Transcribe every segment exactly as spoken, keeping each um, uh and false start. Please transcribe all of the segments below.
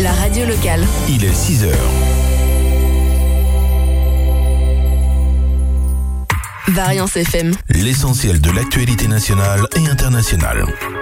la radio locale. Il est six heures. Variance F M. L'essentiel de l'actualité nationale et internationale.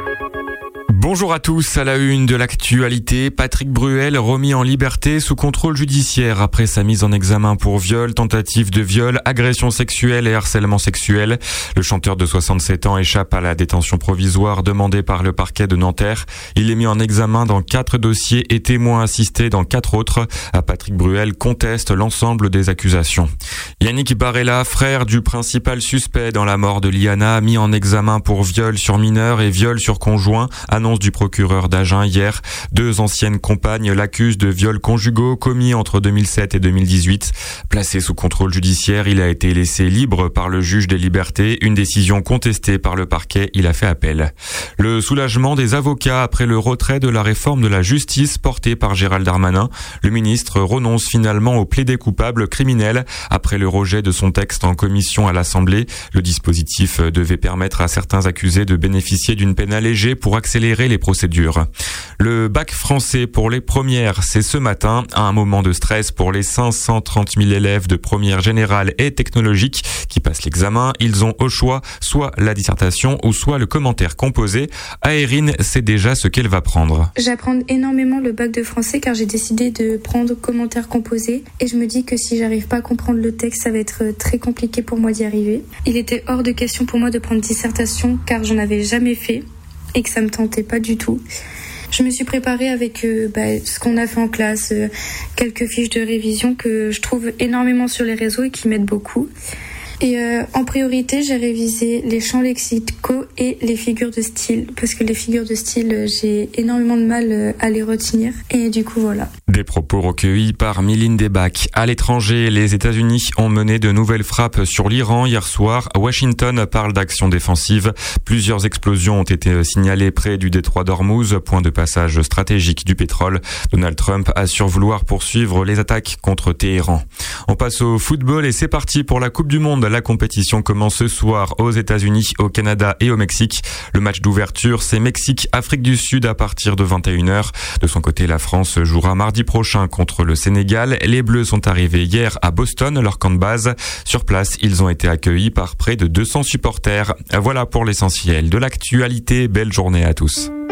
Bonjour à tous, à la une de l'actualité, Patrick Bruel remis en liberté sous contrôle judiciaire après sa mise en examen pour viol, tentative de viol, agression sexuelle et harcèlement sexuel. Le chanteur de soixante-sept ans échappe à la détention provisoire demandée par le parquet de Nanterre. Il est mis en examen dans quatre dossiers et témoin assisté dans quatre autres. Patrick Bruel conteste l'ensemble des accusations. Yannick Barella, frère du principal suspect dans la mort de Liana, mis en examen pour viol sur mineur et viol sur conjoint, annonce du procureur d'Agen hier. Deux anciennes compagnes l'accusent de viols conjugaux commis entre deux mille sept et deux mille dix-huit. Placé sous contrôle judiciaire, il a été laissé libre par le juge des libertés, une décision contestée par le parquet. Il a fait appel. Le soulagement des avocats après le retrait de la réforme de la justice portée par Gérald Darmanin. Le ministre renonce finalement au plaidé coupable criminel après le rejet de son texte en commission à l'Assemblée. Le dispositif devait permettre à certains accusés de bénéficier d'une peine allégée pour accélérer les procédures. Le bac français pour les premières, c'est ce matin, un moment de stress pour les cinq cent trente mille élèves de première générale et technologique qui passent l'examen. Ils ont au choix soit la dissertation ou soit le commentaire composé. Aérine sait déjà ce qu'elle va prendre. J'apprends énormément le bac de français car j'ai décidé de prendre commentaire composé et je me dis que si j'arrive pas à comprendre le texte, ça va être très compliqué pour moi d'y arriver. Il était hors de question pour moi de prendre dissertation car j'en avais jamais fait et que ça me tentait pas du tout. Je me suis préparée avec euh, bah, ce qu'on a fait en classe, euh, quelques fiches de révision que je trouve énormément sur les réseaux et qui m'aident beaucoup. Et euh, en priorité, j'ai révisé les champs lexicaux et les figures de style, parce que les figures de style, j'ai énormément de mal à les retenir. Et du coup, voilà. Des propos recueillis par Mylène Debac. À l'étranger, les États-Unis ont mené de nouvelles frappes sur l'Iran hier soir. Washington parle d'action défensive. Plusieurs explosions ont été signalées près du détroit d'Ormuz, point de passage stratégique du pétrole. Donald Trump assure vouloir poursuivre les attaques contre Téhéran. On passe au football et c'est parti pour la Coupe du Monde. La compétition commence ce soir aux États-Unis, au Canada et au Mexique. Le match d'ouverture, c'est Mexique-Afrique du Sud à partir de vingt et une heures. De son côté, la France jouera mardi prochain contre le Sénégal. Les Bleus sont arrivés hier à Boston, leur camp de base. Sur place, ils ont été accueillis par près de deux cents supporters. Voilà pour l'essentiel de l'actualité. Belle journée à tous.